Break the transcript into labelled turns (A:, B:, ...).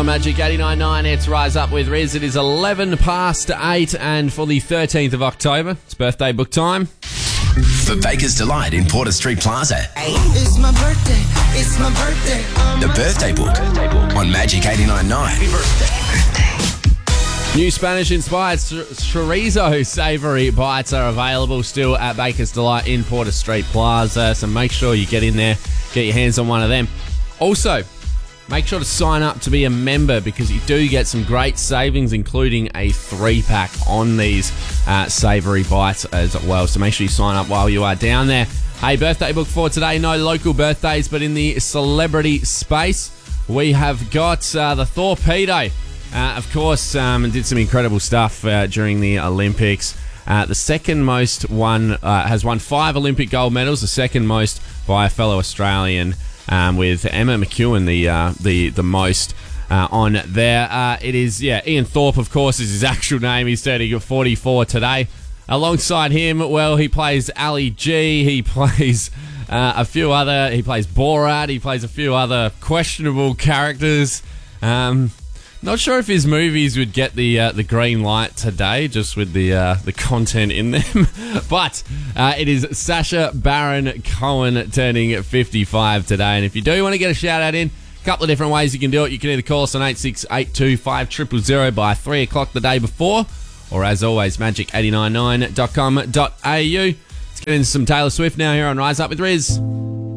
A: on Magic 89.9. It's Rise Up with Riz. It is 11 past 8, and for the 13th of October, it's birthday book time.
B: For Baker's Delight in Porter Street Plaza.
C: It's my birthday. It's my birthday.
B: The birthday book on Magic 89.9. Happy birthday.
A: New Spanish-inspired chorizo savoury bites are available still at Baker's Delight in Porter Street Plaza, so make sure you get in there, get your hands on one of them. Also, make sure to sign up to be a member because you do get some great savings, including a 3-pack on these savoury bites as well. So make sure you sign up while you are down there. Hey, birthday book for today. No local birthdays, but in the celebrity space, we have got the Torpedo. Of course, and did some incredible stuff during the Olympics. The second most has won 5 Olympic gold medals, the second most by a fellow Australian, with Emma McEwen the most on there. It is, Ian Thorpe, of course, is his actual name. He's turning 44 today. Alongside him, well, he plays Ali G. He plays he plays Borat. He plays a few other questionable characters. Not sure if his movies would get the green light today, just with the content in them. But it is Sacha Baron Cohen turning 55 today. And if you do want to get a shout out in, a couple of different ways you can do it. You can either call us on 86825000 by 3 o'clock the day before, or as always, magic899.com.au. Let's get into some Taylor Swift now here on Rise Up with Riz.